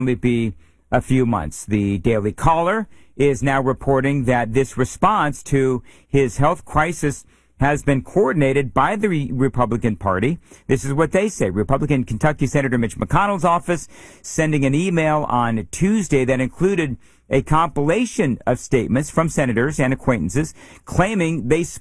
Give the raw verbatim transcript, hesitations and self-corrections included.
only be a few months. The Daily Caller is now reporting that this response to his health crisis has been coordinated by the Re- Republican Party. This is what they say. Republican Kentucky Senator Mitch McConnell's office sending an email on Tuesday that included a compilation of statements from senators and acquaintances claiming they